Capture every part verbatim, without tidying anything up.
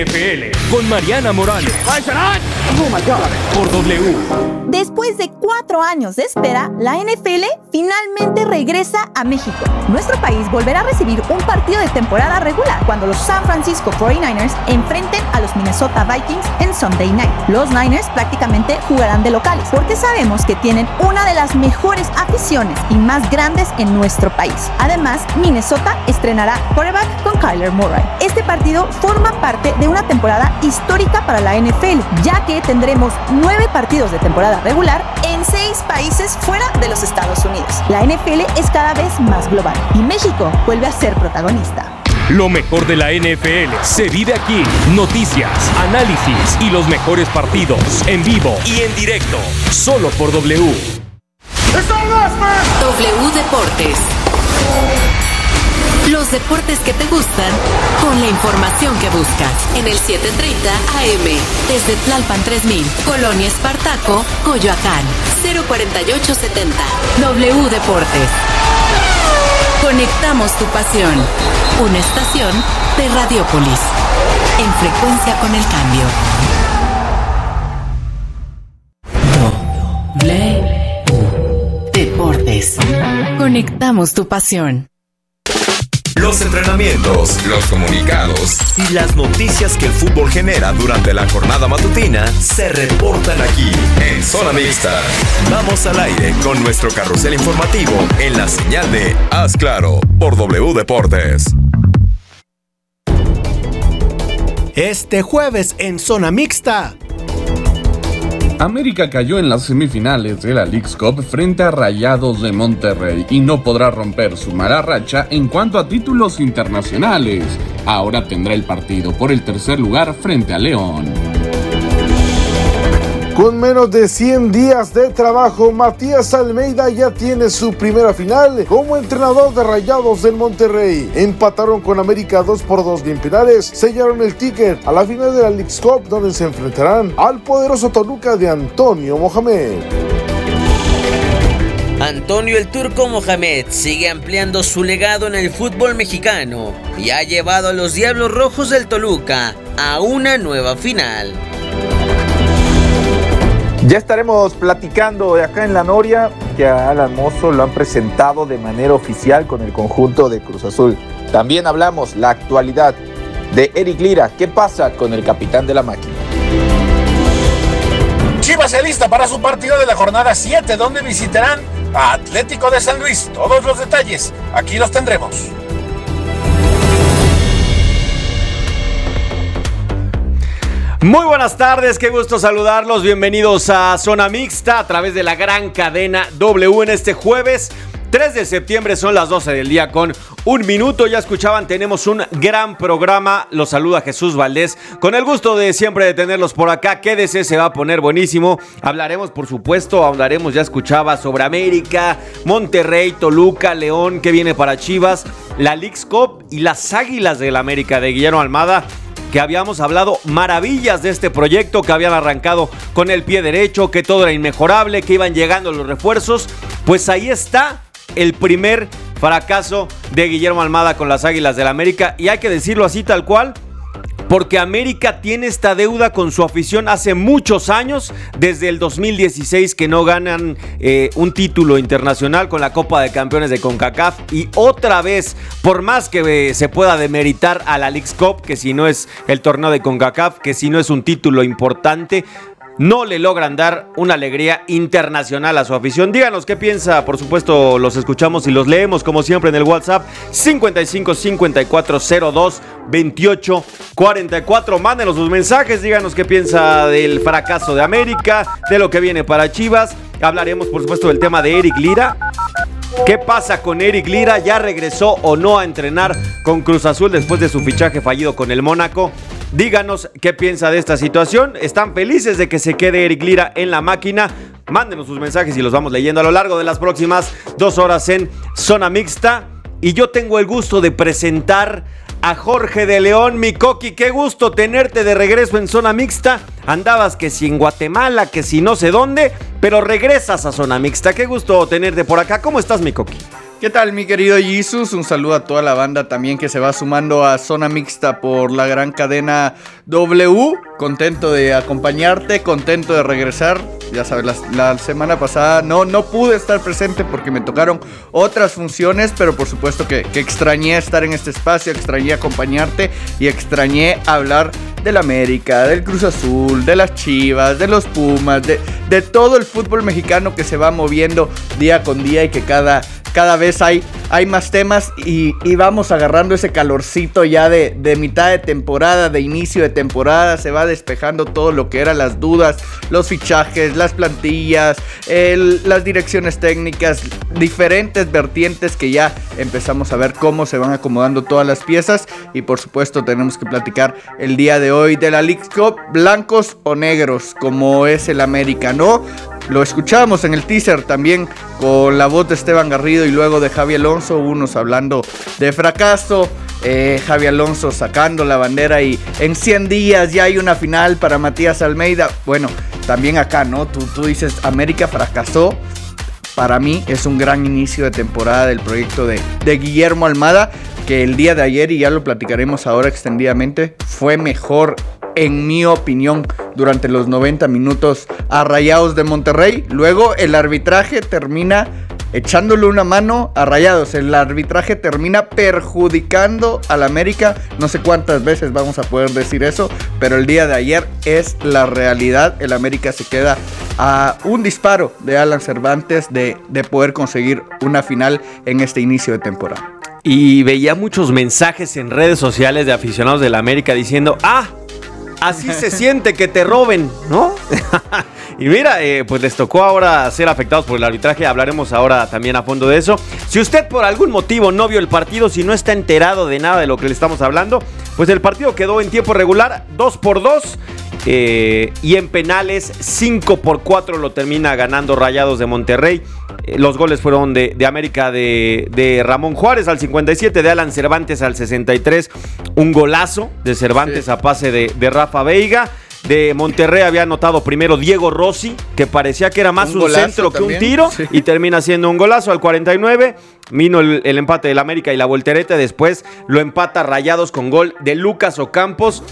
N F L con Mariana Morales. Oh my God. Por W. Después de cuatro años de espera, la N F L finalmente regresa a México. Nuestro país volverá a recibir un partido de temporada regular cuando los San Francisco cuarenta y nueve ers enfrenten a los Minnesota Vikings en Sunday Night. Los Niners prácticamente jugarán de locales porque sabemos que tienen una de las mejores aficiones y más grandes en nuestro país. Además, Minnesota estrenará quarterback con Kyler Murray. Este partido forma parte de una temporada histórica para la N F L, ya que tendremos nueve partidos de temporada regular en seis países fuera de los Estados Unidos. La N F L es cada vez más global y México vuelve a ser protagonista. Lo mejor de la N F L se vive aquí. Noticias, análisis y los mejores partidos en vivo y en directo. Solo por W. W Deportes. Los deportes que te gustan con la información que buscas. En el setecientos treinta A M. Desde Tlalpan tres mil. Colonia Espartaco, Coyoacán. cero cuarenta y ocho setenta. W Deportes. Conectamos tu pasión. Una estación de Radiópolis. En frecuencia con el cambio. W Deportes. Conectamos tu pasión. Los entrenamientos, los comunicados y las noticias que el fútbol genera durante la jornada matutina se reportan aquí en Zona Mixta. Vamos al aire con nuestro carrusel informativo en la señal de Haz Claro por W Deportes. Este jueves en Zona Mixta. América cayó en las semifinales de la Leagues Cup frente a Rayados de Monterrey y no podrá romper su mala racha en cuanto a títulos internacionales. Ahora tendrá el partido por el tercer lugar frente a León. Con menos de cien días de trabajo, Matías Almeida ya tiene su primera final como entrenador de Rayados del Monterrey. Empataron con América dos por dos y en penales sellaron el ticket a la final de la Leagues Cup, donde se enfrentarán al poderoso Toluca de Antonio Mohamed. Antonio el Turco Mohamed sigue ampliando su legado en el fútbol mexicano y ha llevado a los Diablos Rojos del Toluca a una nueva final. Ya estaremos platicando de acá en La Noria, que a Alan Mozo lo han presentado de manera oficial con el conjunto de Cruz Azul. También hablamos la actualidad de Eric Lira. ¿Qué pasa con el capitán de la máquina? Chivas se alista para su partido de la jornada siete, donde visitarán a Atlético de San Luis. Todos los detalles, aquí los tendremos. Muy buenas tardes, qué gusto saludarlos, bienvenidos a Zona Mixta a través de la gran cadena W en este jueves tres de septiembre, son las doce del día con un minuto. Ya escuchaban, tenemos un gran programa. Los saluda Jesús Valdés, con el gusto de siempre de tenerlos por acá. Quédese, se va a poner buenísimo. Hablaremos, por supuesto, hablaremos, ya escuchaba, sobre América, Monterrey, Toluca, León, que viene para Chivas, la Leagues Cup y las Águilas del América de Guillermo Almada, que habíamos hablado maravillas de este proyecto, que habían arrancado con el pie derecho, que todo era inmejorable, que iban llegando los refuerzos. Pues ahí está el primer fracaso de Guillermo Almada con las Águilas del América, y hay que decirlo así tal cual, porque América tiene esta deuda con su afición hace muchos años, desde el dos mil dieciséis que no ganan eh, un título internacional con la Copa de Campeones de CONCACAF, y otra vez, por más que eh, se pueda demeritar a la Leagues Cup, que si no es el torneo de CONCACAF, que si no es un título importante, no le logran dar una alegría internacional a su afición. Díganos qué piensa, por supuesto los escuchamos y los leemos como siempre en el WhatsApp cincuenta y cinco cincuenta y cuatro cero dos veintiocho cuarenta y cuatro. Mándenos sus mensajes, díganos qué piensa del fracaso de América, de lo que viene para Chivas. Hablaremos por supuesto del tema de Eric Lira. ¿Qué pasa con Eric Lira? ¿Ya regresó o no a entrenar con Cruz Azul después de su fichaje fallido con el Mónaco? Díganos qué piensa de esta situación. ¿Están felices de que se quede Eric Lira en la máquina? Mándenos sus mensajes y los vamos leyendo a lo largo de las próximas dos horas en Zona Mixta. Y yo tengo el gusto de presentar a Jorge de León. Mi Coqui, qué gusto tenerte de regreso en Zona Mixta. Andabas que si en Guatemala, que si no sé dónde, pero regresas a Zona Mixta. Qué gusto tenerte por acá. ¿Cómo estás, mi Coqui? ¿Qué tal, mi querido Jesus? Un saludo a toda la banda también que se va sumando a Zona Mixta por la gran cadena W. Contento de acompañarte, contento de regresar. Ya sabes, la, la semana pasada no, no pude estar presente porque me tocaron otras funciones, pero por supuesto que, que extrañé estar en este espacio, extrañé acompañarte y extrañé hablar del América, del Cruz Azul, de las Chivas, de los Pumas, de, de todo el fútbol mexicano que se va moviendo día con día y que cada... Cada vez hay, hay más temas y, y vamos agarrando ese calorcito ya de, de mitad de temporada, de inicio de temporada. Se va despejando todo lo que eran las dudas, los fichajes, las plantillas, el, las direcciones técnicas, diferentes vertientes que ya empezamos a ver cómo se van acomodando todas las piezas. Y por supuesto tenemos que platicar el día de hoy de la Leagues Cup, blancos o negros, como es el América, ¿no? Lo escuchábamos en el teaser también con la voz de Esteban Garrido y luego de Javi Alonso, unos hablando de fracaso, eh, Javi Alonso sacando la bandera y en cien días ya hay una final para Matías Almeida. Bueno, también acá, ¿no? Tú, tú dices, América fracasó. Para mí es un gran inicio de temporada del proyecto de, de Guillermo Almada, que el día de ayer, y ya lo platicaremos ahora extendidamente, fue mejor, en mi opinión, durante los noventa minutos a Rayados de Monterrey. Luego el arbitraje termina echándole una mano a Rayados. El arbitraje termina perjudicando al América. No sé cuántas veces vamos a poder decir eso, pero el día de ayer es la realidad. El América se queda a un disparo de Alan Cervantes de, de poder conseguir una final en este inicio de temporada. Y veía muchos mensajes en redes sociales de aficionados del América diciendo, ah, así se siente que te roben, ¿no? Y mira, eh, pues les tocó ahora ser afectados por el arbitraje. Hablaremos ahora también a fondo de eso. Si usted por algún motivo no vio el partido, si no está enterado de nada de lo que le estamos hablando, pues el partido quedó en tiempo regular, dos por dos. Eh, y en penales, cinco por cuatro lo termina ganando Rayados de Monterrey. Eh, los goles fueron de, de América de, de Ramón Juárez al cincuenta y siete, de Alan Cervantes al sesenta y tres. Un golazo de Cervantes sí. a pase de, de Rafa Veiga. De Monterrey había anotado primero Diego Rossi, que parecía que era más un, un centro también, que un tiro, sí. y termina siendo un golazo al cuarenta y nueve. Vino el, el empate del América y la voltereta. Después lo empata Rayados con gol de Lucas Ocampos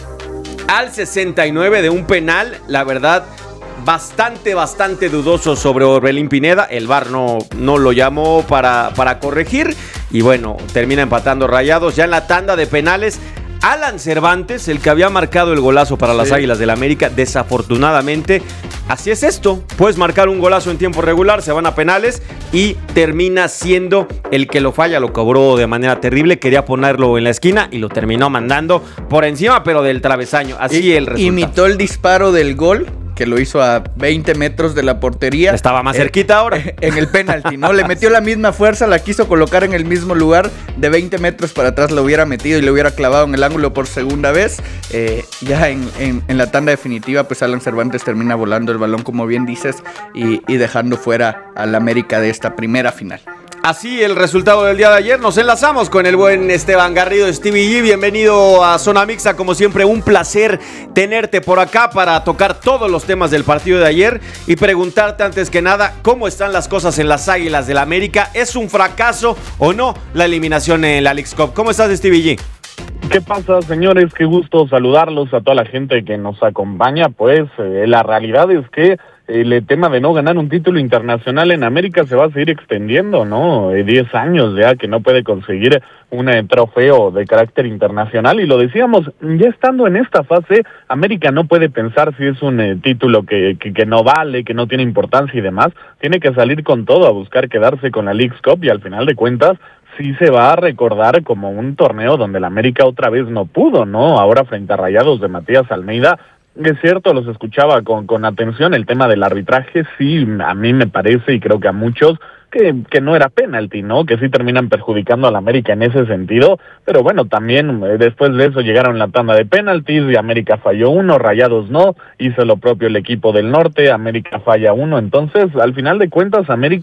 al sesenta y nueve de un penal, la verdad, bastante, bastante dudoso sobre Orbelín Pineda. El V A R no, no lo llamó para, para corregir. Y bueno, termina empatando Rayados. Ya en la tanda de penales, Alan Cervantes, el que había marcado el golazo para las sí. Águilas del América, desafortunadamente, así es esto. Puedes marcar un golazo en tiempo regular, se van a penales y termina siendo el que lo falla. Lo cobró de manera terrible, quería ponerlo en la esquina y lo terminó mandando por encima, pero del travesaño. Así y, el resultado. Imitó el disparo del gol, que lo hizo a veinte metros de la portería. Estaba más cerquita ahora. En el penalti, ¿no? Le metió la misma fuerza, la quiso colocar en el mismo lugar. De veinte metros para atrás lo hubiera metido y lo hubiera clavado en el ángulo por segunda vez. Eh, ya en, en, en la tanda definitiva, pues Alan Cervantes termina volando el balón, como bien dices, y, y dejando fuera al América de esta primera final. Así el resultado del día de ayer. Nos enlazamos con el buen Esteban Garrido, Stevie G. Bienvenido a Zona Mixta. Como siempre, un placer tenerte por acá para tocar todos los temas del partido de ayer y preguntarte antes que nada, ¿cómo están las cosas en las Águilas del América? ¿Es un fracaso o no la eliminación en la Leagues Cup? ¿Cómo estás, Stevie G? ¿Qué pasa, señores? Qué gusto saludarlos a toda la gente que nos acompaña. Pues eh, la realidad es que el tema de no ganar un título internacional en América se va a seguir extendiendo, ¿no? diez años ya que no puede conseguir un eh, trofeo de carácter internacional, y lo decíamos, ya estando en esta fase, América no puede pensar si es un eh, título que, que, que no vale, que no tiene importancia y demás. Tiene que salir con todo a buscar quedarse con la Leagues Cup, y al final de cuentas sí se va a recordar como un torneo donde la América otra vez no pudo, ¿no? Ahora frente a Rayados de Matías Almeida, es cierto, los escuchaba con, con atención. El tema del arbitraje, sí, a mí me parece, y creo que a muchos, que, que no era penalti, ¿no? Que sí terminan perjudicando a la América en ese sentido, pero bueno, también eh, después de eso llegaron la tanda de penaltis y América falló uno, Rayados no, hizo lo propio el equipo del norte, América falla uno. Entonces, al final de cuentas, América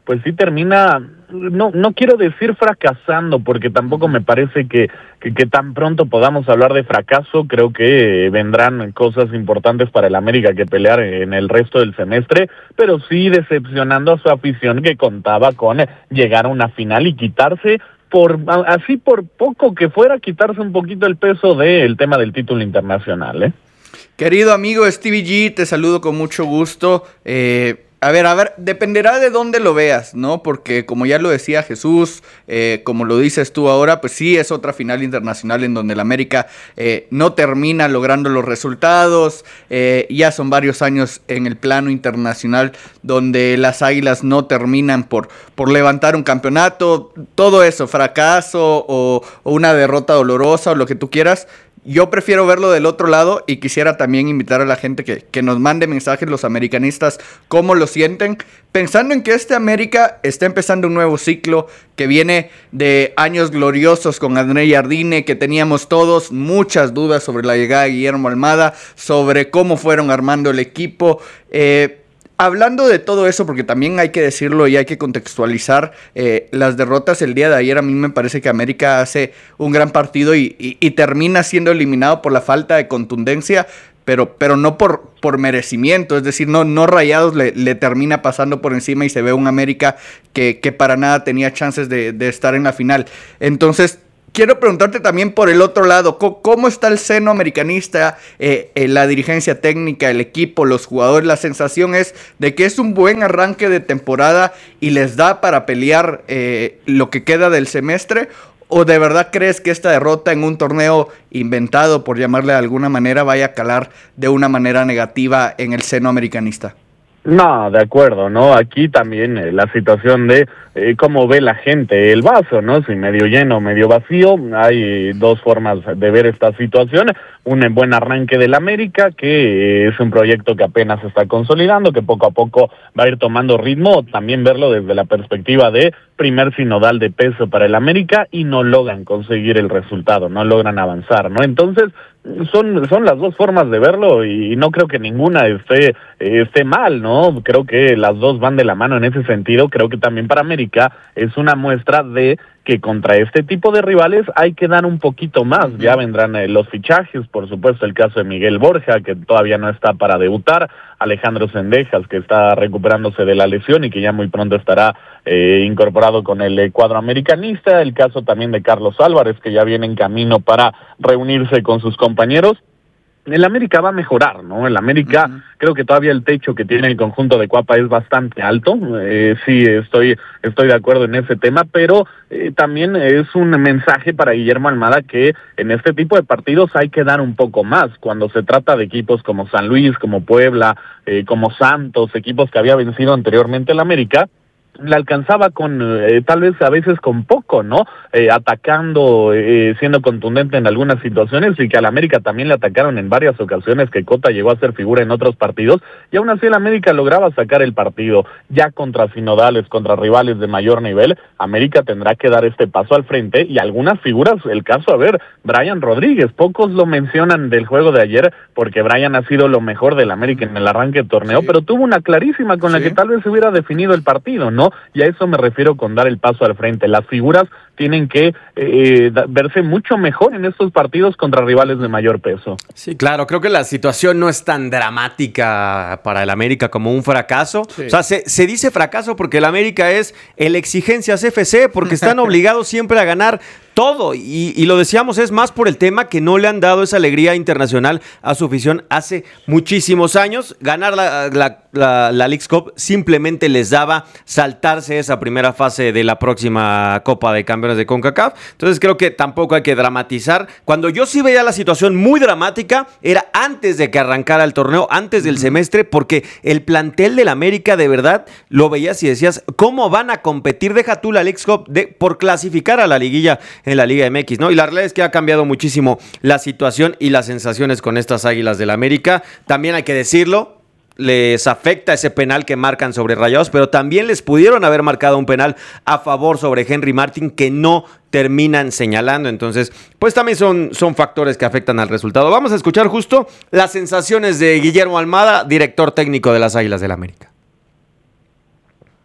pues sí termina, no no quiero decir fracasando, porque tampoco me parece que, que, que tan pronto podamos hablar de fracaso. Creo que vendrán cosas importantes para el América que pelear en el resto del semestre, pero sí decepcionando a su afición que contaba con llegar a una final y quitarse, por así por poco que fuera, quitarse un poquito el peso del tema del título internacional, ¿eh? Querido amigo Stevie G, te saludo con mucho gusto. Eh, a ver, a ver, dependerá de dónde lo veas, ¿no? Porque como ya lo decía Jesús, eh, como lo dices tú ahora, pues sí es otra final internacional en donde el América eh, no termina logrando los resultados. Eh, ya son varios años en el plano internacional donde las Águilas no terminan por, por levantar un campeonato. Todo eso, fracaso o, o una derrota dolorosa o lo que tú quieras. Yo prefiero verlo del otro lado y quisiera también invitar a la gente que, que nos mande mensajes, los americanistas, cómo lo sienten, pensando en que este América está empezando un nuevo ciclo que viene de años gloriosos con André Jardine, que teníamos todos muchas dudas sobre la llegada de Guillermo Almada, sobre cómo fueron armando el equipo. Eh, Hablando de todo eso, porque también hay que decirlo y hay que contextualizar eh, las derrotas el día de ayer, a mí me parece que América hace un gran partido y, y, y termina siendo eliminado por la falta de contundencia, pero, pero no por, por merecimiento, es decir, no, no Rayados le, le termina pasando por encima y se ve un América que, que para nada tenía chances de, de estar en la final. Entonces, quiero preguntarte también por el otro lado, ¿cómo está el seno americanista, eh, eh, la dirigencia técnica, el equipo, los jugadores? La sensación es de que es un buen arranque de temporada y les da para pelear eh, lo que queda del semestre, ¿o de verdad crees que esta derrota en un torneo inventado, por llamarle de alguna manera, vaya a calar de una manera negativa en el seno americanista? No, de acuerdo, ¿no? Aquí también eh, la situación de eh, cómo ve la gente el vaso, ¿no? Si medio lleno o medio vacío. Hay dos formas de ver esta situación. Un buen arranque del América, que eh, es un proyecto que apenas se está consolidando, que poco a poco va a ir tomando ritmo. También verlo desde la perspectiva de primer sinodal de peso para el América y no logran conseguir el resultado, no logran avanzar, ¿no? Entonces, son son las dos formas de verlo y no creo que ninguna esté esté mal, ¿no? Creo que las dos van de la mano en ese sentido. Creo que también para América es una muestra de que contra este tipo de rivales hay que dar un poquito más. Uh-huh. Ya vendrán eh, los fichajes, por supuesto el caso de Miguel Borja, que todavía no está para debutar, Alejandro Zendejas, que está recuperándose de la lesión y que ya muy pronto estará eh, incorporado con el eh, cuadro americanista, el caso también de Carlos Álvarez, que ya viene en camino para reunirse con sus compañeros. El América va a mejorar, ¿no? El América, uh-huh. creo que todavía el techo que tiene el conjunto de Cuapa es bastante alto. Eh, sí, estoy estoy de acuerdo en ese tema, pero eh, también es un mensaje para Guillermo Almada que en este tipo de partidos hay que dar un poco más. Cuando se trata de equipos como San Luis, como Puebla, eh, como Santos, equipos que había vencido anteriormente el América, le alcanzaba con, eh, tal vez a veces con poco, ¿no? Eh, atacando, eh, siendo contundente en algunas situaciones, y que al América también le atacaron en varias ocasiones, que Cota llegó a ser figura en otros partidos, y aún así el América lograba sacar el partido. Ya contra sinodales, contra rivales de mayor nivel, América tendrá que dar este paso al frente, y algunas figuras, el caso, a ver, Brian Rodríguez, pocos lo mencionan del juego de ayer, porque Brian ha sido lo mejor del América en el arranque del torneo, sí. pero tuvo una clarísima con sí. la que tal vez se hubiera definido el partido, ¿no? Y a eso me refiero con dar el paso al frente. Las figuras tienen que eh, verse mucho mejor en estos partidos contra rivales de mayor peso. Sí, claro, creo que la situación no es tan dramática para el América como un fracaso. Sí. O sea, se, se dice fracaso porque el América es el Exigencias F C, porque están obligados siempre a ganar todo, y, y lo decíamos, es más por el tema que no le han dado esa alegría internacional a su afición hace muchísimos años. Ganar la, la, la, la Leagues Cup simplemente les daba saltarse esa primera fase de la próxima Copa de Campeones de CONCACAF. Entonces creo que tampoco hay que dramatizar. Cuando yo sí veía la situación muy dramática era antes de que arrancara el torneo, antes del uh-huh. semestre, porque el plantel del América de verdad lo veías y decías, ¿cómo van a competir? Deja tú la Leagues Cup de, por clasificar a la liguilla en la Liga M X, ¿no? Y la realidad es que ha cambiado muchísimo la situación y las sensaciones con estas Águilas del América. También hay que decirlo, les afecta ese penal que marcan sobre Rayados, pero también les pudieron haber marcado un penal a favor sobre Henry Martin que no terminan señalando. Entonces, pues también son, son factores que afectan al resultado. Vamos a escuchar justo las sensaciones de Guillermo Almada, director técnico de las Águilas del América.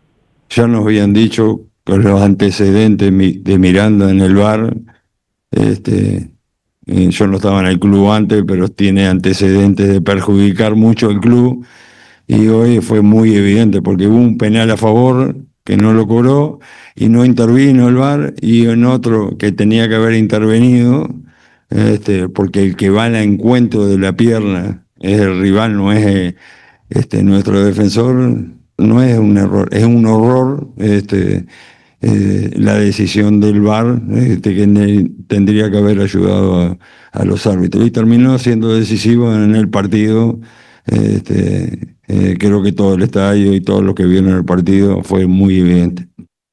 ya nos habían dicho con los antecedentes de Miranda en el V A R, este, yo no estaba en el club antes, pero tiene antecedentes de perjudicar mucho el club, y hoy fue muy evidente porque hubo un penal a favor que no lo cobró y no intervino el V A R, y en otro que tenía que haber intervenido, este, porque el que va al encuentro de la pierna es el rival, no es este, nuestro defensor. No es un error, es un horror este, eh, la decisión del V A R, este, que ne- tendría que haber ayudado a, a los árbitros, y terminó siendo decisivo en el partido. Este, eh, creo que todo el estadio y todos los que vieron el partido fue muy evidente.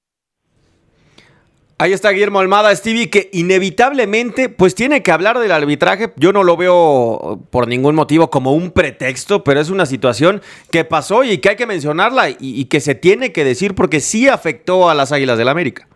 Ahí está Guillermo Almada, Stevie, que inevitablemente pues tiene que hablar del arbitraje. Yo no lo veo por ningún motivo como un pretexto, pero es una situación que pasó y que hay que mencionarla y, y que se tiene que decir porque sí afectó a las Águilas del América.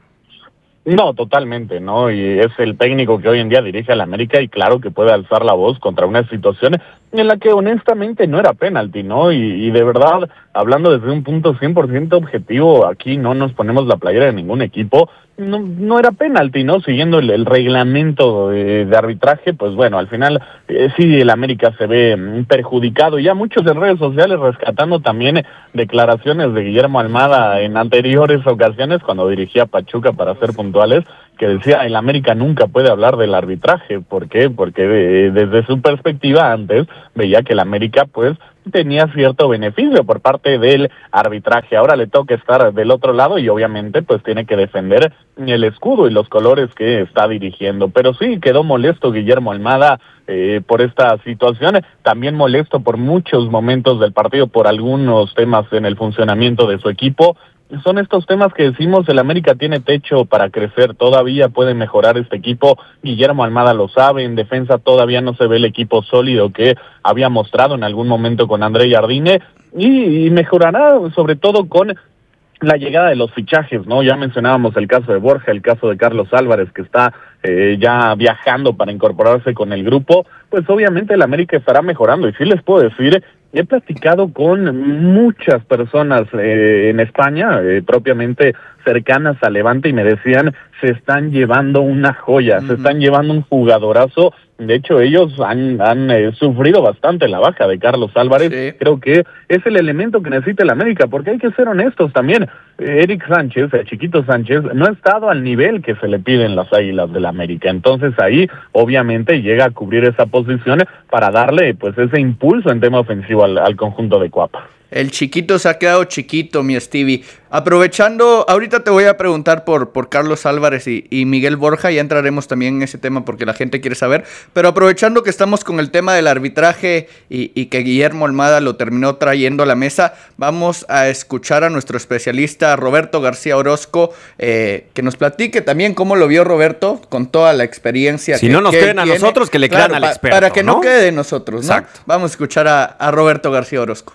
No, totalmente, ¿no? Y es el técnico que hoy en día dirige al América y claro que puede alzar la voz contra una situación en la que honestamente no era penalti, ¿no? Y, y de verdad, hablando desde un punto cien por ciento objetivo, aquí no nos ponemos la playera de ningún equipo, no, no era penalti, ¿no? Siguiendo el, el reglamento de, de arbitraje, pues bueno, al final eh, sí el América se ve mm, perjudicado, y ya muchos en redes sociales rescatando también declaraciones de Guillermo Almada en anteriores ocasiones cuando dirigía a Pachuca, para ser puntuales, que decía el América nunca puede hablar del arbitraje. ¿Por qué? Porque de, desde su perspectiva antes veía que el América pues tenía cierto beneficio por parte del arbitraje. Ahora le toca estar del otro lado y obviamente pues tiene que defender el escudo y los colores que está dirigiendo. Pero sí, quedó molesto Guillermo Almada eh, por esta situación, también molesto por muchos momentos del partido, por algunos temas en el funcionamiento de su equipo. Son estos temas que decimos, el América tiene techo para crecer, todavía puede mejorar este equipo, Guillermo Almada lo sabe, en defensa todavía no se ve el equipo sólido que había mostrado en algún momento con André Jardine, y, y mejorará sobre todo con la llegada de los fichajes, ¿no? Ya mencionábamos el caso de Borja, el caso de Carlos Álvarez, que está eh, ya viajando para incorporarse con el grupo, pues obviamente el América estará mejorando, y sí les puedo decir, he platicado con muchas personas eh, en España, eh, propiamente cercanas a Levante, y me decían, se están llevando una joya, uh-huh. se están llevando un jugadorazo. De hecho, ellos han, han eh, sufrido bastante la baja de Carlos Álvarez. Sí. Creo que es el elemento que necesita el América, porque hay que ser honestos también. Eh, Eric Sánchez, el Chiquito Sánchez, no ha estado al nivel que se le piden las Águilas del América. Entonces ahí, obviamente, llega a cubrir esa posición para darle pues ese impulso en tema ofensivo al, al conjunto de Cuapa. El chiquito se ha quedado chiquito, mi Stevie. Aprovechando, ahorita te voy a preguntar por, por Carlos Álvarez y, y Miguel Borja, ya entraremos también en ese tema porque la gente quiere saber, pero aprovechando que estamos con el tema del arbitraje y, y que Guillermo Almada lo terminó trayendo a la mesa, vamos a escuchar a nuestro especialista Roberto García Orozco, eh, que nos platique también cómo lo vio Roberto con toda la experiencia. Si que, no nos que creen a tiene. nosotros, que le Claro, crean al pa, experto, para que no, ¿no? quede de nosotros, ¿no? Exacto. Vamos a escuchar a, a Roberto García Orozco.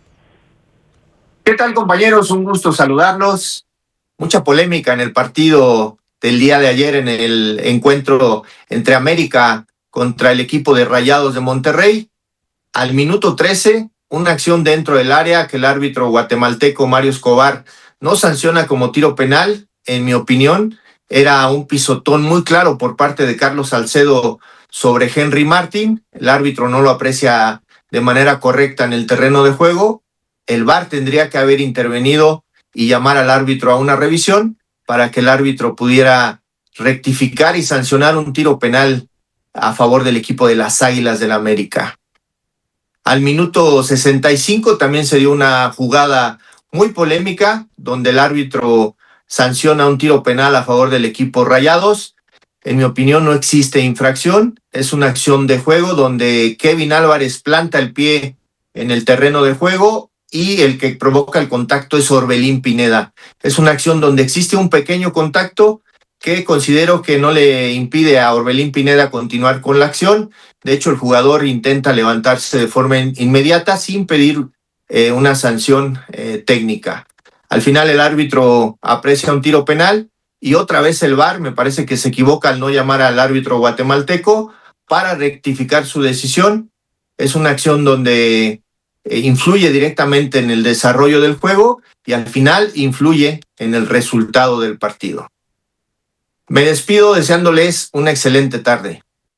¿Qué tal, compañeros? Un gusto saludarlos. Mucha polémica en el partido del día de ayer, en el encuentro entre América contra el equipo de Rayados de Monterrey. Al minuto trece, una acción dentro del área que el árbitro guatemalteco Mario Escobar no sanciona como tiro penal. En mi opinión, era un pisotón muy claro por parte de Carlos Salcedo sobre Henry Martin. El árbitro no lo aprecia de manera correcta en el terreno de juego. El V A R tendría que haber intervenido y llamar al árbitro a una revisión para que el árbitro pudiera rectificar y sancionar un tiro penal a favor del equipo de las Águilas del América. Al minuto sesenta y cinco también se dio una jugada muy polémica donde el árbitro sanciona un tiro penal a favor del equipo Rayados. En mi opinión no existe infracción, es una acción de juego donde Kevin Álvarez planta el pie en el terreno de juego y el que provoca el contacto es Orbelín Pineda. Es una acción donde existe un pequeño contacto que considero que no le impide a Orbelín Pineda continuar con la acción. De hecho, el jugador intenta levantarse de forma inmediata sin pedir eh, una sanción eh, técnica. Al final el árbitro aprecia un tiro penal y otra vez el V A R me parece que se equivoca al no llamar al árbitro guatemalteco para rectificar su decisión. Es una acción donde eh, influye directamente en el desarrollo del juego y al final influye en el resultado del partido. Me despido deseándoles una excelente tarde.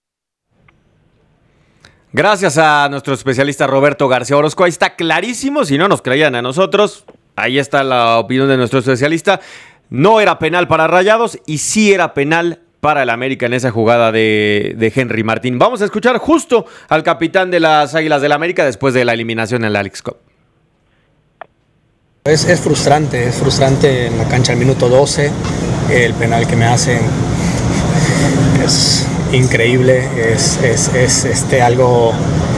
Gracias a nuestro especialista Roberto García Orozco. Ahí está clarísimo, si no nos creían a nosotros, ahí está la opinión de nuestro especialista. No era penal para Rayados y sí era penal para el América en esa jugada de, de Henry Martín. Vamos a escuchar justo al capitán de las Águilas del América después de la eliminación en la Leagues Cup. Es, es frustrante, es frustrante en la cancha al minuto doce, el penal que me hacen es increíble, es, es, es este, algo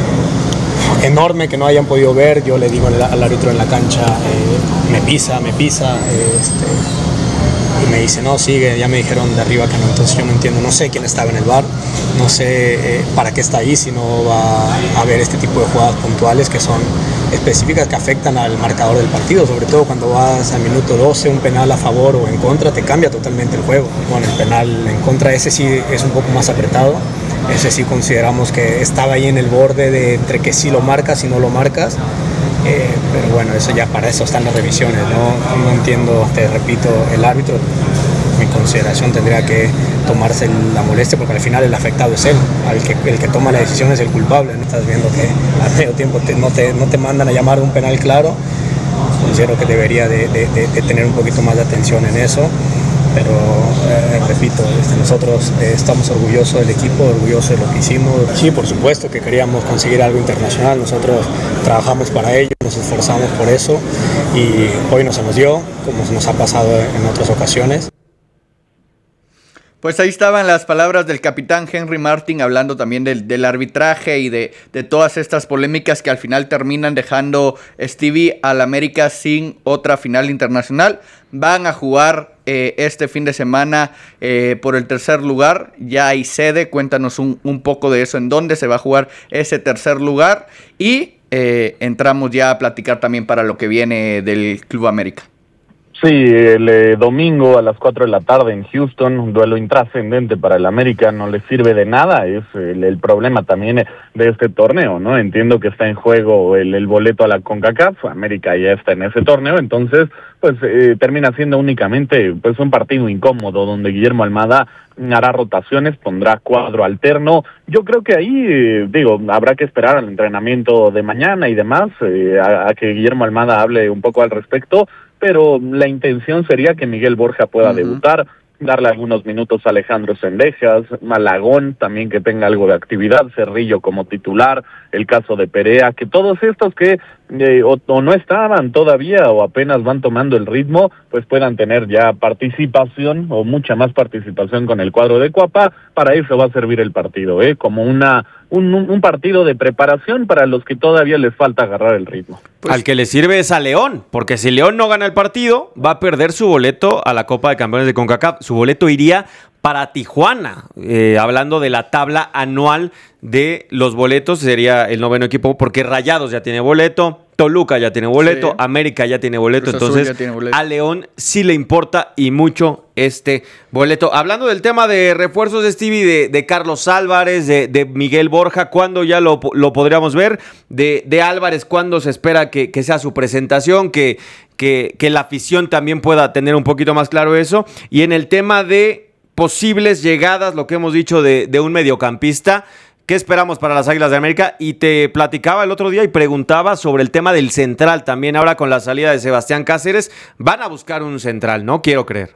enorme que no hayan podido ver. Yo le digo al, al árbitro en la cancha, eh, me pisa, me pisa, eh, este, y me dice, no, sigue, ya me dijeron de arriba que no. Entonces yo no entiendo, no sé quién estaba en el V A R, no sé eh, para qué está ahí, si no va a haber este tipo de jugadas puntuales que son específicas que afectan al marcador del partido, sobre todo cuando vas al minuto doce, un penal a favor o en contra, te cambia totalmente el juego. Bueno, el penal en contra, ese sí es un poco más apretado, ese sí consideramos que estaba ahí en el borde de entre que sí lo marcas y no lo marcas, eh, pero bueno, eso ya para eso están las revisiones, ¿no? No entiendo, te repito, el árbitro, mi consideración tendría que tomarse la molestia porque al final el afectado es él, el que, el que toma la decisión es el culpable, ¿no? Estás viendo que a medio tiempo te, no, te, no te mandan a llamar un penal claro. Considero que debería de, de, de, de tener un poquito más de atención en eso, pero eh, repito, este, nosotros eh, estamos orgullosos del equipo, orgullosos de lo que hicimos. Sí, por supuesto que queríamos conseguir algo internacional, nosotros trabajamos para ello, nos esforzamos por eso y hoy no se nos dio, como se nos ha pasado en otras ocasiones. Pues ahí estaban las palabras del capitán Henry Martin hablando también del, del arbitraje y de, de todas estas polémicas que al final terminan dejando Stevie al América sin otra final internacional. Van a jugar eh, este fin de semana eh, por el tercer lugar, ya hay sede, cuéntanos un, un poco de eso, en dónde se va a jugar ese tercer lugar y eh, entramos ya a platicar también para lo que viene del Club América. Sí, el eh, domingo a las cuatro de la tarde en Houston, un duelo intrascendente para el América, no le sirve de nada, es el, el problema también de este torneo, ¿no? Entiendo que está en juego el, el boleto a la CONCACAF, América ya está en ese torneo, entonces pues eh, termina siendo únicamente pues un partido incómodo donde Guillermo Almada hará rotaciones, pondrá cuadro alterno. Yo creo que ahí, eh, digo, habrá que esperar al entrenamiento de mañana y demás, eh, a, a que Guillermo Almada hable un poco al respecto, pero la intención sería que Miguel Borja pueda uh-huh. debutar, darle algunos minutos a Alejandro Zendejas, Malagón también que tenga algo de actividad, Cerrillo como titular, el caso de Perea, que todos estos que eh, o, o no estaban todavía o apenas van tomando el ritmo, pues puedan tener ya participación o mucha más participación con el cuadro de Cuapa. Para eso va a servir el partido, ¿eh? Como una un, un partido de preparación para los que todavía les falta agarrar el ritmo. Pues, al que le sirve es a León, porque si León no gana el partido, va a perder su boleto a la Copa de Campeones de CONCACAF. Su boleto iría para Tijuana, eh, hablando de la tabla anual de los boletos, sería el noveno equipo, porque Rayados ya tiene boleto, Toluca ya tiene boleto, sí. América ya tiene boleto, Cruz entonces tiene boleto. A León sí le importa y mucho este boleto. Hablando del tema de refuerzos de Stevie, de, de Carlos Álvarez, de, de Miguel Borja, ¿cuándo ya lo, lo podríamos ver? De, de Álvarez, ¿cuándo se espera que, que sea su presentación? Que, que, que la afición también pueda tener un poquito más claro eso. Y en el tema de posibles llegadas, lo que hemos dicho de, de un mediocampista, ¿qué esperamos para las Águilas de América? Y te platicaba el otro día y preguntaba sobre el tema del central también. Ahora con la salida de Sebastián Cáceres, van a buscar un central, ¿no? Quiero creer.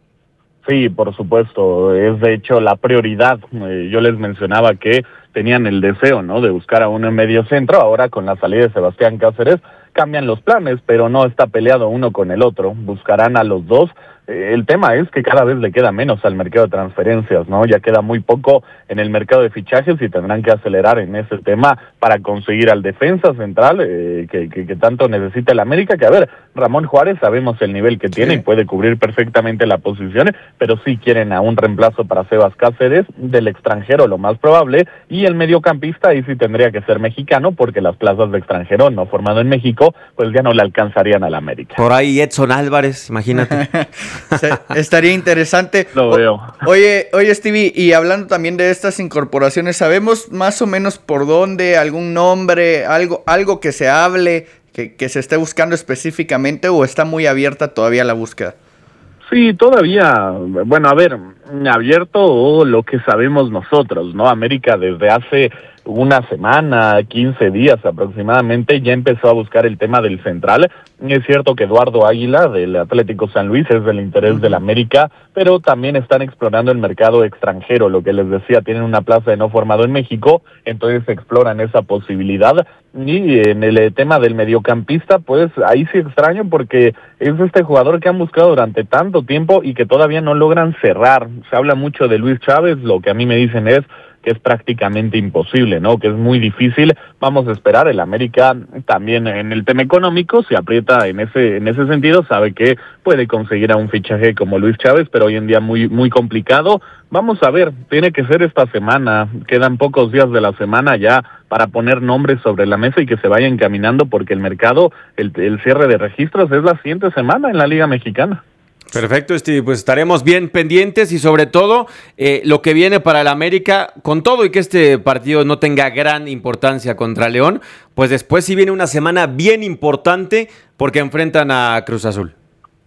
Sí, por supuesto, es de hecho la prioridad. Eh, yo les mencionaba que tenían el deseo, ¿no?, de buscar a uno en medio centro. Ahora con la salida de Sebastián Cáceres cambian los planes, pero no está peleado uno con el otro. Buscarán a los dos. El tema es que cada vez le queda menos al mercado de transferencias, ¿no? Ya queda muy poco en el mercado de fichajes y tendrán que acelerar en ese tema para conseguir al defensa central eh, que, que, que tanto necesita el América, que a ver, Ramón Juárez sabemos el nivel que tiene sí. y puede cubrir perfectamente la posición, pero sí quieren a un reemplazo para Sebas Cáceres, del extranjero lo más probable, y el mediocampista ahí sí tendría que ser mexicano, porque las plazas de extranjero no formado en México, pues ya no le alcanzarían al América. Por ahí Edson Álvarez, imagínate. Se, estaría interesante. Lo veo. O, oye, oye, Stevie, y hablando también de estas incorporaciones, ¿sabemos más o menos por dónde, algún nombre, algo, algo que se hable, que, que se esté buscando específicamente, o está muy abierta todavía la búsqueda? Sí, todavía, bueno, a ver, abierto lo que sabemos nosotros, ¿no? América desde hace una semana, quince días aproximadamente, ya empezó a buscar el tema del central. Es cierto que Eduardo Águila, del Atlético San Luis, es del interés del América, pero también están explorando el mercado extranjero, lo que les decía, tienen una plaza de no formado en México, entonces exploran esa posibilidad. Y en el tema del mediocampista, pues ahí sí extraño, porque es este jugador que han buscado durante tanto tiempo y que todavía no logran cerrar. Se habla mucho de Luis Chávez, lo que a mí me dicen es que es prácticamente imposible, ¿no? Que es muy difícil. Vamos a esperar. El América también en el tema económico se aprieta en ese en ese sentido, sabe que puede conseguir a un fichaje como Luis Chávez, pero hoy en día muy muy complicado. Vamos a ver, tiene que ser esta semana, quedan pocos días de la semana ya para poner nombres sobre la mesa y que se vayan caminando, porque el mercado, el, el cierre de registros es la siguiente semana en la Liga Mexicana. Perfecto, Steve, pues estaremos bien pendientes y sobre todo eh, lo que viene para el América, con todo y que este partido no tenga gran importancia contra León, pues después sí viene una semana bien importante porque enfrentan a Cruz Azul.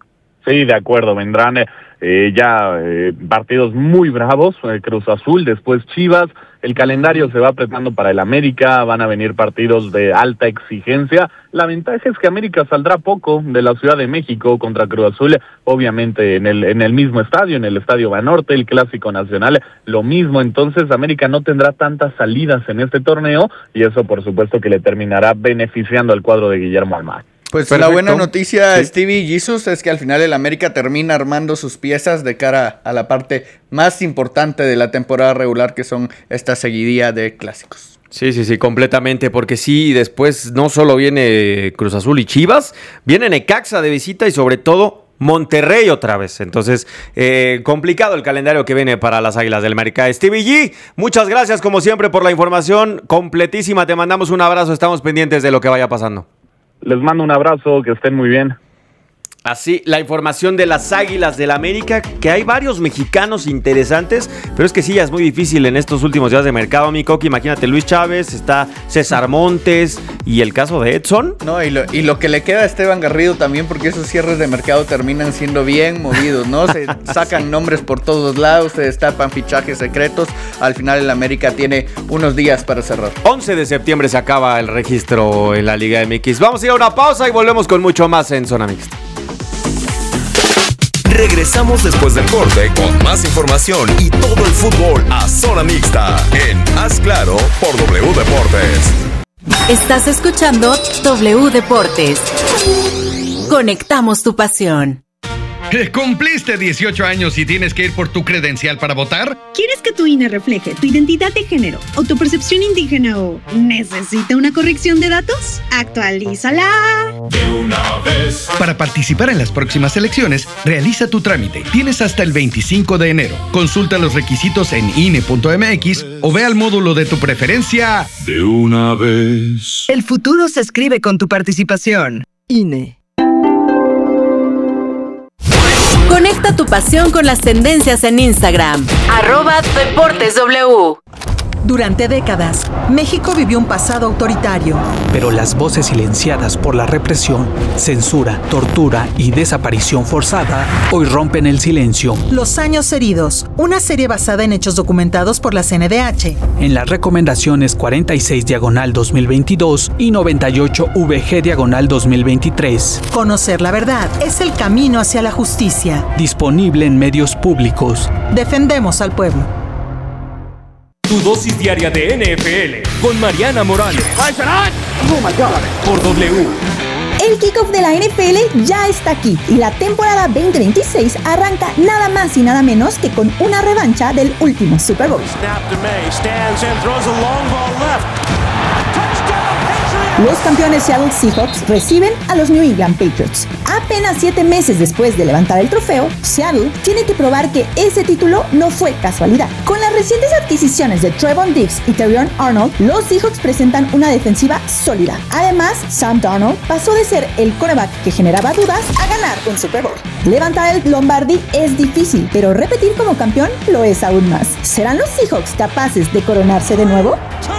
Sí, de acuerdo, vendrán eh, ya eh, partidos muy bravos, eh, Cruz Azul, después Chivas, el calendario se va apretando para el América, van a venir partidos de alta exigencia. La ventaja es que América saldrá poco de la Ciudad de México contra Cruz Azul, obviamente en el en el mismo estadio, en el Estadio Banorte, el Clásico Nacional, lo mismo, entonces América no tendrá tantas salidas en este torneo y eso por supuesto que le terminará beneficiando al cuadro de Guillermo Almada. Pues perfecto. La buena noticia, sí, Stevie y Jesus, es que al final el América termina armando sus piezas de cara a la parte más importante de la temporada regular, que son esta seguidilla de clásicos. Sí, sí, sí, completamente, porque sí, después no solo viene Cruz Azul y Chivas, viene Necaxa de visita y sobre todo Monterrey otra vez. Entonces, eh, complicado el calendario que viene para las Águilas del América. Stevie G, muchas gracias como siempre por la información completísima, te mandamos un abrazo, estamos pendientes de lo que vaya pasando. Les mando un abrazo, que estén muy bien. Así, la información de las Águilas del América, que hay varios mexicanos interesantes, pero es que sí, ya es muy difícil en estos últimos días de mercado, mi Coqui. Imagínate, Luis Chávez, está César Montes y el caso de Edson. No, y lo, y lo que le queda a Esteban Garrido también, porque esos cierres de mercado terminan siendo bien movidos, ¿no? Se sacan nombres por todos lados, se destapan fichajes secretos. Al final el América tiene unos días para cerrar. once de septiembre se acaba el registro en la Liga M X. Vamos a ir a una pausa y volvemos con mucho más en Zona Mixta. Regresamos después del corte con más información y todo el fútbol a Zona Mixta en Haz Claro por W Deportes. Estás escuchando W Deportes. Conectamos tu pasión. ¿Cumpliste dieciocho años y tienes que ir por tu credencial para votar? ¿Quieres que tu I N E refleje tu identidad de género o tu percepción indígena o necesita una corrección de datos? ¡Actualízala! De una vez. Para participar en las próximas elecciones, realiza tu trámite. Tienes hasta el veinticinco de enero. Consulta los requisitos en I N E punto M X o ve al módulo de tu preferencia. De una vez. El futuro se escribe con tu participación. I N E. Conecta tu pasión con las tendencias en Instagram. Arroba Deportes W. Durante décadas, México vivió un pasado autoritario. Pero las voces silenciadas por la represión, censura, tortura y desaparición forzada hoy rompen el silencio. Los años heridos, una serie basada en hechos documentados por la C N D H. En las recomendaciones cuarenta y seis diagonal dos mil veintidós y noventa y ocho V G diagonal dos mil veintitrés. Conocer la verdad es el camino hacia la justicia. Disponible en medios públicos. Defendemos al pueblo. Tu dosis diaria de N F L con Mariana Morales. Oh my God. Por W. El kickoff de la N F L ya está aquí y la temporada veinte veintiséis arranca nada más y nada menos que con una revancha del último Super Bowl. Snap to May, stands and throws a long ball left. Touchdown Patriots. Los campeones Seattle Seahawks reciben a los New England Patriots. Apenas siete meses después de levantar el trofeo, Seattle tiene que probar que ese título no fue casualidad. Con las recientes adquisiciones de Trevon Diggs y Terrion Arnold, los Seahawks presentan una defensiva sólida. Además, Sam Darnold pasó de ser el quarterback que generaba dudas a ganar un Super Bowl. Levantar el Lombardi es difícil, pero repetir como campeón lo es aún más. ¿Serán los Seahawks capaces de coronarse de nuevo?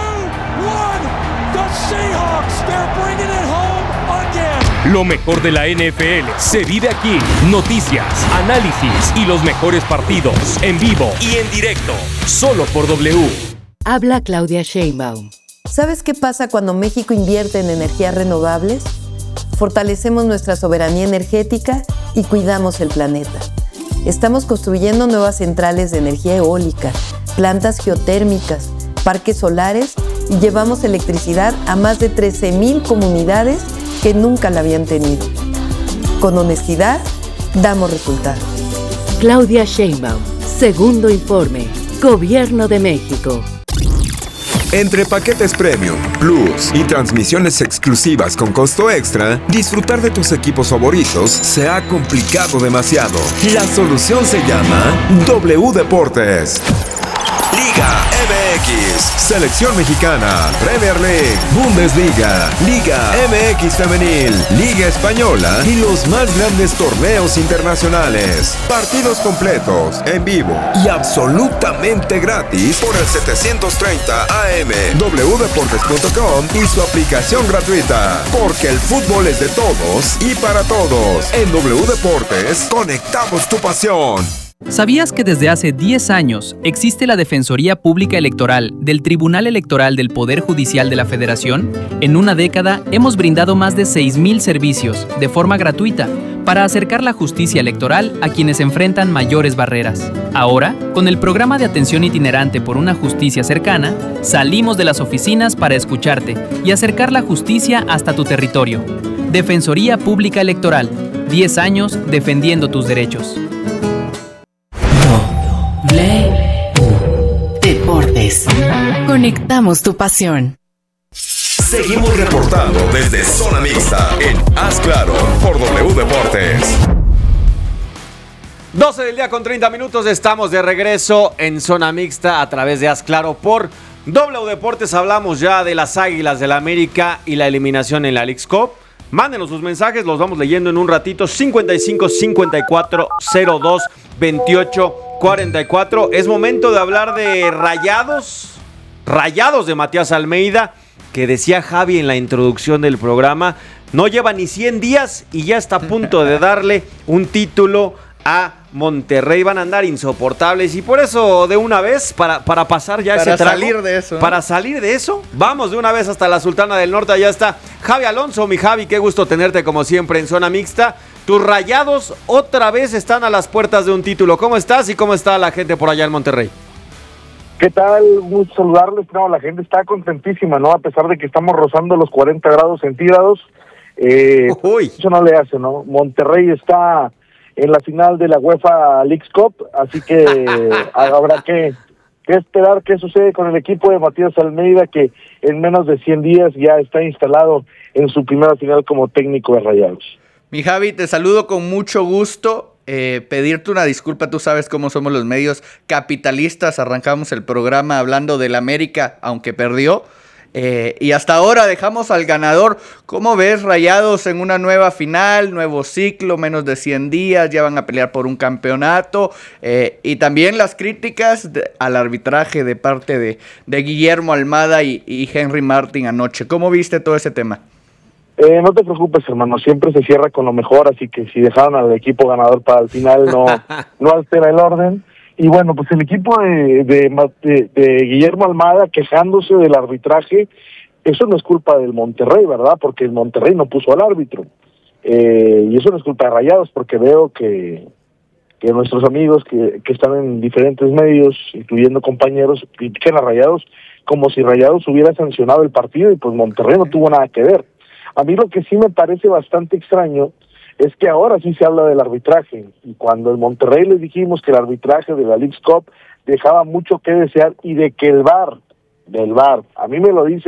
Lo mejor de la N F L se vive aquí. Noticias, análisis y los mejores partidos en vivo y en directo, solo por W. Habla Claudia Sheinbaum. ¿Sabes qué pasa cuando México invierte en energías renovables? Fortalecemos nuestra soberanía energética y cuidamos el planeta. Estamos construyendo nuevas centrales de energía eólica, plantas geotérmicas, parques solares y llevamos electricidad a más de trece mil comunidades que nunca la habían tenido. Con honestidad, damos resultados. Claudia Sheinbaum, segundo informe, Gobierno de México. Entre paquetes Premium, Plus y transmisiones exclusivas con costo extra, disfrutar de tus equipos favoritos se ha complicado demasiado. La solución se llama W Deportes. Liga M X, Selección Mexicana, Premier League, Bundesliga, Liga M X Femenil, Liga Española y los más grandes torneos internacionales. Partidos completos, en vivo y absolutamente gratis por el setecientos treinta A M, w deportes punto com y su aplicación gratuita. Porque el fútbol es de todos y para todos. En W Deportes, conectamos tu pasión. ¿Sabías que desde hace diez años existe la Defensoría Pública Electoral del Tribunal Electoral del Poder Judicial de la Federación? En una década hemos brindado más de seis mil servicios de forma gratuita para acercar la justicia electoral a quienes enfrentan mayores barreras. Ahora, con el programa de atención itinerante por una justicia cercana, salimos de las oficinas para escucharte y acercar la justicia hasta tu territorio. Defensoría Pública Electoral, diez años defendiendo tus derechos. Deportes. Conectamos tu pasión. Seguimos reportando desde Zona Mixta en Haz Claro por W Deportes. doce del día con treinta minutos, estamos de regreso en Zona Mixta a través de Haz Claro por W Deportes. Hablamos ya de las Águilas del América y la eliminación en la Leagues Cup. Mándenos sus mensajes, los vamos leyendo en un ratito. cincuenta y cinco cincuenta y cuatro cero dos veintiocho cuarenta y cuatro. Es momento de hablar de Rayados. Rayados de Matías Almeida, que decía Javi en la introducción del programa, no lleva ni cien días y ya está a punto de darle un título a Monterrey. Van a andar insoportables y por eso de una vez, para, para pasar ya para ese trago, salir de eso, ¿no? Para salir de eso, vamos de una vez hasta la Sultana del Norte. Allá está Javi Alonso. Mi Javi, qué gusto tenerte como siempre en Zona Mixta. Tus Rayados otra vez están a las puertas de un título. ¿Cómo estás y cómo está la gente por allá en Monterrey? ¿Qué tal? Mucho saludarles. No, la gente está contentísima, ¿no? A pesar de que estamos rozando los cuarenta grados centígrados, eh, eso no le hace, ¿no? Monterrey está en la final de la UEFA Leagues Cup, así que habrá que, que esperar qué sucede con el equipo de Matías Almeida, que en menos de cien días ya está instalado en su primera final como técnico de Rayados. Mi Javi, te saludo con mucho gusto. Eh, pedirte una disculpa, tú sabes cómo somos los medios capitalistas. Arrancamos el programa hablando del América, aunque perdió. Eh, y hasta ahora dejamos al ganador. ¿Cómo ves Rayados en una nueva final, nuevo ciclo, menos de cien días, ya van a pelear por un campeonato? Eh, y también las críticas de, al arbitraje de parte de, de Guillermo Almada y, y Henry Martin anoche. ¿Cómo viste todo ese tema? Eh, no te preocupes, hermano, siempre se cierra con lo mejor, así que si dejaron al equipo ganador para el final, no, no altera el orden. Y bueno, pues el equipo de, de, de, de Guillermo Almada quejándose del arbitraje, eso no es culpa del Monterrey, ¿verdad? Porque el Monterrey no puso al árbitro. Eh, y eso no es culpa de Rayados, porque veo que, que nuestros amigos que, que están en diferentes medios, incluyendo compañeros, critican a Rayados como si Rayados hubiera sancionado el partido y pues Monterrey no tuvo nada que ver. A mí lo que sí me parece bastante extraño es que ahora sí se habla del arbitraje, y cuando en Monterrey les dijimos que el arbitraje de la Leagues Cup dejaba mucho que desear y de que el V A R, del V A R, a mí me lo dicen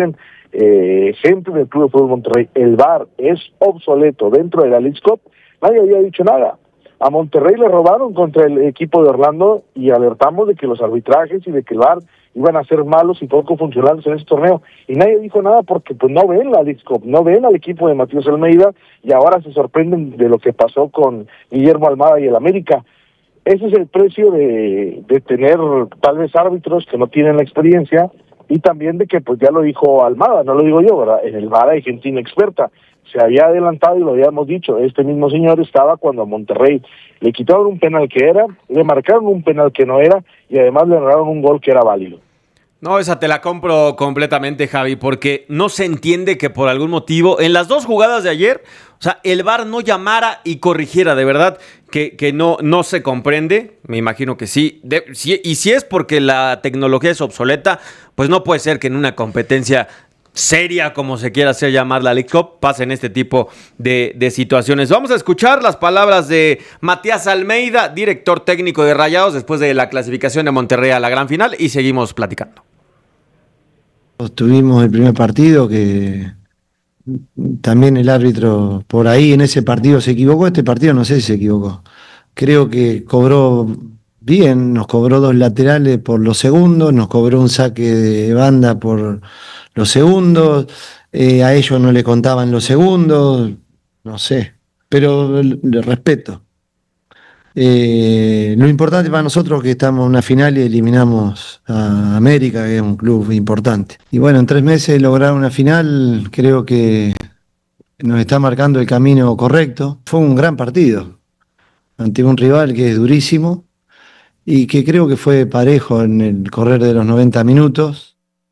eh, gente del Club de Fútbol Monterrey, el V A R es obsoleto dentro de la Leagues Cup, nadie había dicho nada. A Monterrey le robaron contra el equipo de Orlando y alertamos de que los arbitrajes y de que el V A R iban a ser malos y poco funcionales en ese torneo. Y nadie dijo nada porque pues no ven la Leagues Cup, no ven al equipo de Matías Almeida y ahora se sorprenden de lo que pasó con Guillermo Almada y el América. Ese es el precio de, de tener tal vez árbitros que no tienen la experiencia y también de que pues ya lo dijo Almada, no lo digo yo, ¿verdad? En el V A R hay gente inexperta. Se había adelantado y lo habíamos dicho, este mismo señor estaba cuando a Monterrey le quitaron un penal que era, le marcaron un penal que no era y además le anularon un gol que era válido. No, esa te la compro completamente, Javi, porque no se entiende que por algún motivo, en las dos jugadas de ayer, o sea, el V A R no llamara y corrigiera, de verdad, que, que no, no se comprende, me imagino que sí. De, sí. Y si es porque la tecnología es obsoleta, pues no puede ser que en una competencia seria, como se quiera hacer llamar la Leagues Cup, pasen este tipo de, de situaciones. Vamos a escuchar las palabras de Matías Almeida, director técnico de Rayados, después de la clasificación de Monterrey a la gran final, y seguimos platicando. Tuvimos el primer partido que también el árbitro por ahí en ese partido se equivocó, este partido no sé si se equivocó. Creo que cobró bien, nos cobró dos laterales por los segundos, nos cobró un saque de banda por los segundos, eh, a ellos no le contaban los segundos, no sé, pero le respeto. Eh, lo importante para nosotros es que estamos en una final y eliminamos a América, que es un club importante. Y bueno, en tres meses lograr una final creo que nos está marcando el camino correcto. Fue un gran partido ante un rival que es durísimo y que creo que fue parejo en el correr de los noventa minutos.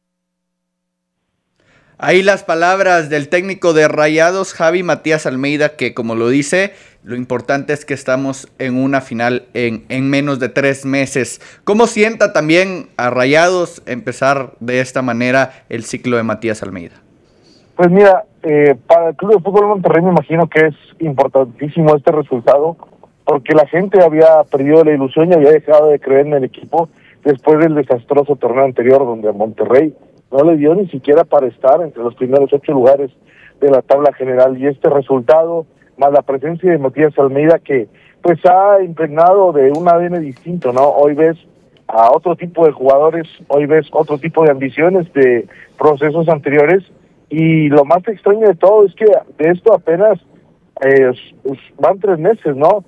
Ahí las palabras del técnico de Rayados, Javi Matías Almeida, que como lo dice, lo importante es que estamos en una final en, en menos de tres meses. ¿Cómo sienta también a Rayados empezar de esta manera el ciclo de Matías Almeida? Pues mira, eh, para el Club de Fútbol Monterrey me imagino que es importantísimo este resultado, porque la gente había perdido la ilusión y había dejado de creer en el equipo después del desastroso torneo anterior, donde a Monterrey no le dio ni siquiera para estar entre los primeros ocho lugares de la tabla general, y este resultado, más la presencia de Matías Almeida, que pues ha impregnado de un A D N distinto, ¿no? Hoy ves a otro tipo de jugadores, hoy ves otro tipo de ambiciones de procesos anteriores, y lo más extraño de todo es que de esto apenas eh, van tres meses, ¿no?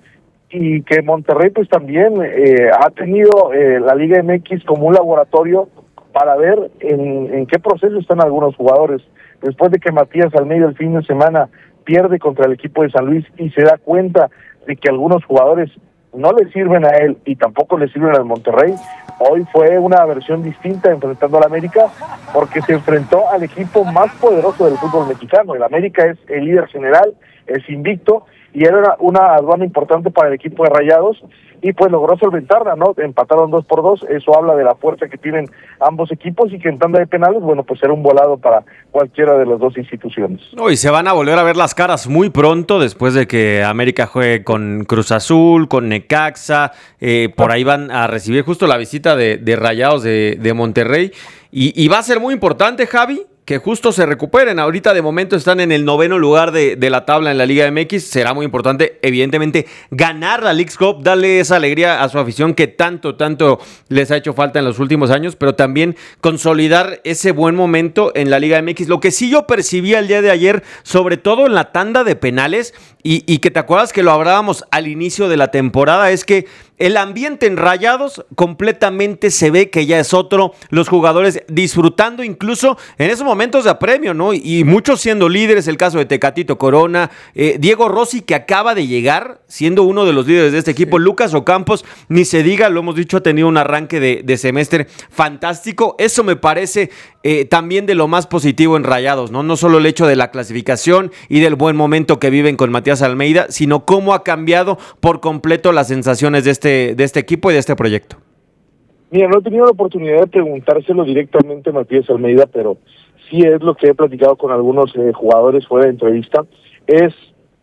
Y que Monterrey pues también eh, ha tenido eh, la Liga M X como un laboratorio para ver en, en qué proceso están algunos jugadores. Después de que Matías Almeida el fin de semana pierde contra el equipo de San Luis y se da cuenta de que algunos jugadores no le sirven a él y tampoco le sirven al Monterrey, hoy fue una versión distinta enfrentando al América, porque se enfrentó al equipo más poderoso del fútbol mexicano. El América es el líder general, es invicto, y era una aduana importante para el equipo de Rayados, y pues logró solventarla, ¿no? Empataron dos por dos, eso habla de la fuerza que tienen ambos equipos, y que en tanda de penales, bueno, pues era un volado para cualquiera de las dos instituciones. No, y se van a volver a ver las caras muy pronto, después de que América juegue con Cruz Azul, con Necaxa, eh, por ahí van a recibir justo la visita de, de Rayados de, de Monterrey, y, y va a ser muy importante, Javi, que justo se recuperen. Ahorita de momento están en el noveno lugar de, de la tabla en la Liga M X. Será muy importante, evidentemente, ganar la Leagues Cup, darle esa alegría a su afición que tanto, tanto les ha hecho falta en los últimos años, pero también consolidar ese buen momento en la Liga M X. Lo que sí yo percibía el día de ayer, sobre todo en la tanda de penales, y, y que te acuerdas que lo hablábamos al inicio de la temporada, es que el ambiente en Rayados completamente se ve que ya es otro, los jugadores disfrutando incluso en esos momentos de apremio, ¿no? Y, y muchos siendo líderes, el caso de Tecatito Corona, eh, Diego Rossi, que acaba de llegar, siendo uno de los líderes de este equipo, sí. Lucas Ocampos, ni se diga, lo hemos dicho, ha tenido un arranque de, de semestre fantástico. Eso me parece eh, también de lo más positivo en Rayados, ¿no? No solo el hecho de la clasificación y del buen momento que viven con Matías Almeida, sino cómo ha cambiado por completo las sensaciones de este de este equipo y de este proyecto. Mira, no he tenido la oportunidad de preguntárselo directamente a Matías Almeida, pero sí es lo que he platicado con algunos eh, jugadores fuera de entrevista. Es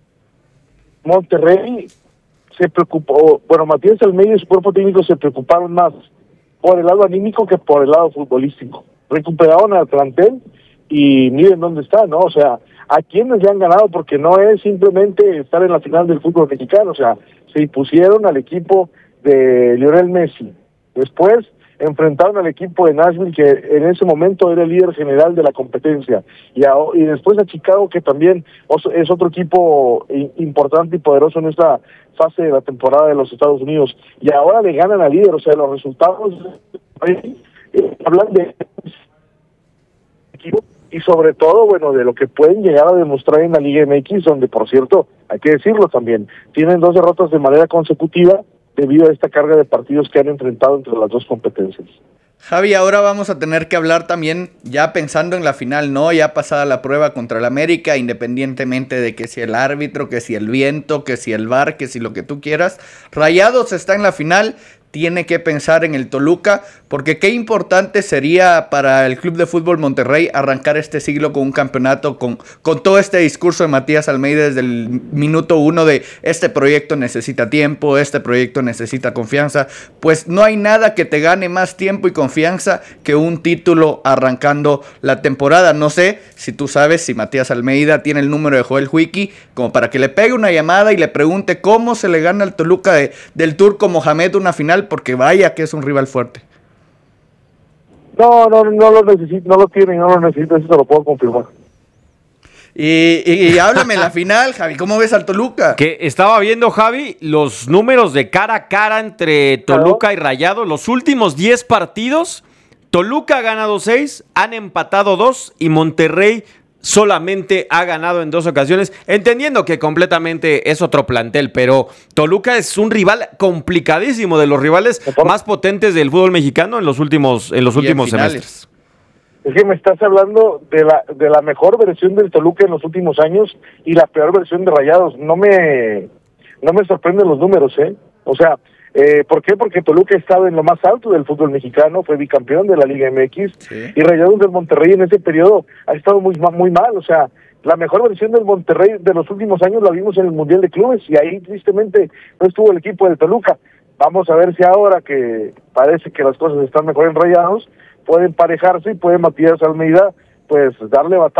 Monterrey se preocupó, bueno, Matías Almeida y su cuerpo técnico se preocuparon más por el lado anímico que por el lado futbolístico. Recuperaron al plantel y miren dónde está, ¿no? O sea, a quienes le han ganado, porque no es simplemente estar en la final del fútbol mexicano, o sea, se impusieron al equipo de Lionel Messi. Después enfrentaron al equipo de Nashville, que en ese momento era el líder general de la competencia, y, a, y después a Chicago, que también es otro equipo importante y poderoso en esta fase de la temporada de los Estados Unidos, y ahora le ganan al líder. O sea, los resultados eh, hablan de equipo, y sobre todo, bueno, de lo que pueden llegar a demostrar en la Liga M X, donde, por cierto, hay que decirlo también, tienen dos derrotas de manera consecutiva debido a esta carga de partidos que han enfrentado entre las dos competencias. Javi, ahora vamos a tener que hablar también, ya pensando en la final, ¿no? Ya pasada la prueba contra el América, independientemente de que si el árbitro, que si el viento, que si el V A R, que si lo que tú quieras. Rayados está en la final, tiene que pensar en el Toluca, porque qué importante sería para el Club de Fútbol Monterrey arrancar este siglo con un campeonato, con, con todo este discurso de Matías Almeida desde el minuto uno de este proyecto necesita tiempo, este proyecto necesita confianza. Pues no hay nada que te gane más tiempo y confianza que un título arrancando la temporada. No sé si tú sabes si Matías Almeida tiene el número de Joel Huiki, como para que le pegue una llamada y le pregunte cómo se le gana al Toluca de, del Turco Mohamed una final, porque vaya que es un rival fuerte. No, no, no lo necesito, no lo tiene, no lo necesito, eso te lo puedo confirmar. Y, y, y háblame en la final, Javi, ¿cómo ves al Toluca? Que estaba viendo, Javi, los números de cara a cara entre Toluca y Rayados. Los últimos diez partidos, Toluca ha ganado seis, han empatado dos y Monterrey solamente ha ganado en dos ocasiones, entendiendo que completamente es otro plantel, pero Toluca es un rival complicadísimo, de los rivales más potentes del fútbol mexicano en los últimos, en los últimos semestres. Es que me estás hablando de la de la mejor versión del Toluca en los últimos años y la peor versión de Rayados. No me no me sorprenden los números, ¿eh? O sea, Eh, ¿por qué? Porque Toluca ha estado en lo más alto del fútbol mexicano, fue bicampeón de la Liga M X, sí. Y Rayados del Monterrey en ese periodo ha estado muy, muy mal. O sea, la mejor versión del Monterrey de los últimos años la vimos en el Mundial de Clubes, y ahí tristemente no estuvo el equipo del Toluca. Vamos a ver si ahora que parece que las cosas están mejor en Rayados, pueden emparejarse y puede Matías Almeida pues darle batalla